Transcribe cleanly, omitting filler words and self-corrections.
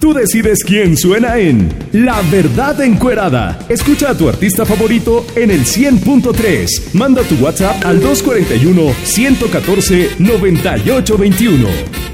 Tú decides quién suena en La Verdad Encuerada. Escucha a tu artista favorito en el 100.3. Manda tu WhatsApp al 241-114-9821.